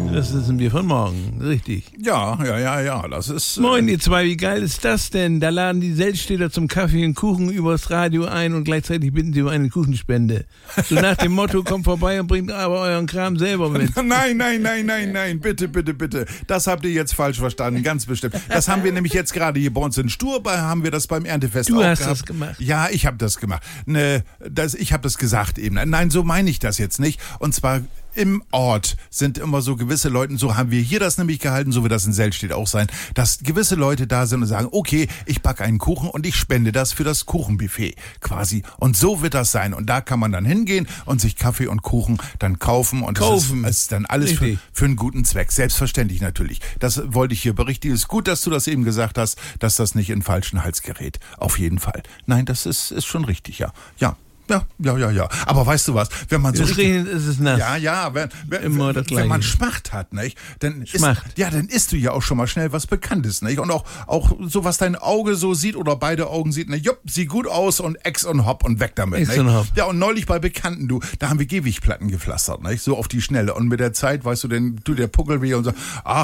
Das ist ein Bier von morgen, richtig. Ja, das ist... Moin ihr zwei, wie geil ist das denn? Da laden die Selbststädter zum Kaffee und Kuchen übers Radio ein und gleichzeitig bitten sie um eine Kuchenspende. So nach dem Motto, kommt vorbei und bringt aber euren Kram selber mit. Nein, bitte. Das habt ihr jetzt falsch verstanden, ganz bestimmt. Das haben wir nämlich jetzt gerade hier bei uns in Stur, haben wir das beim Erntefest Du auch hast gehabt. das gemacht. Ja, ich habe das gemacht. Ich habe das gesagt eben. Nein, so meine ich das jetzt nicht. Und zwar... Im Ort sind immer so gewisse Leute, so haben wir hier das nämlich gehalten, so wird das in Selstedt auch sein, dass gewisse Leute da sind und sagen, okay, ich backe einen Kuchen und ich spende das für das Kuchenbuffet quasi. Und so wird das sein. Und da kann man dann hingehen und sich Kaffee und Kuchen dann kaufen. Und das ist dann alles für einen guten Zweck. Selbstverständlich natürlich. Das wollte ich hier berichtigen. Es ist gut, dass du das eben gesagt hast, dass das nicht in den falschen Hals gerät. Auf jeden Fall. Nein, das ist schon richtig, ja. Ja. Aber weißt du was, wenn man so regnet, ist es nass. Ja, wenn man Schmacht hat, nicht? Dann isst du ja auch schon mal schnell was Bekanntes, nicht? Und auch so, was dein Auge so sieht oder beide Augen sieht, ne? Jupp, sieht gut aus und Ex und Hopp und weg damit, Ex und Hopp. Ja, und neulich bei Bekannten, da haben wir Gehwegplatten gepflastert, nicht? So auf die Schnelle. Und mit der Zeit, weißt du, dann tut der Puckel weh und so,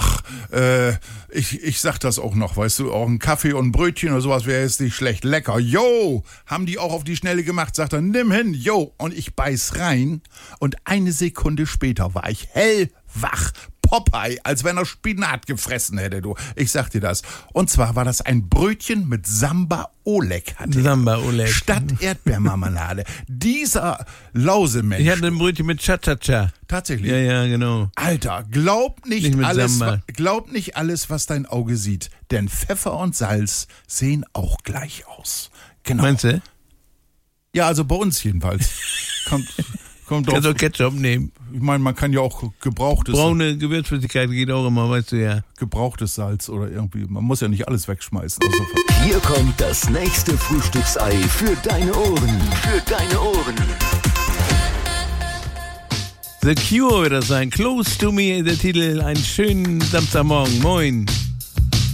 ich sag das auch noch, weißt du, auch ein Kaffee und ein Brötchen oder sowas wäre jetzt nicht schlecht. Lecker, yo! Haben die auch auf die Schnelle gemacht, sagt er, nimm hin, yo, und ich beiß rein und eine Sekunde später war ich hellwach, Popeye, als wenn er Spinat gefressen hätte, du. Ich sag dir das. Und zwar war das ein Brötchen mit Samba Oleg. Samba Oleg. Statt Erdbeermarmelade. Dieser Lausemensch. Ich hatte ein Brötchen mit Cha-Cha-Cha. Tatsächlich? Ja, genau. Alter, glaub nicht alles, was dein Auge sieht. Denn Pfeffer und Salz sehen auch gleich aus. Genau. Meinst du? Ja, also bei uns jedenfalls. Kommt Kannst auch Ketchup nehmen. Ich meine, man kann ja auch gebrauchtes... Braune Gewürzflüssigkeit geht auch immer, weißt du ja. Gebrauchtes Salz oder irgendwie... Man muss ja nicht alles wegschmeißen. Also hier kommt das nächste Frühstücksei für deine Ohren. The Cure wird das sein. Close to Me, der Titel. Einen schönen Samstagmorgen. Moin.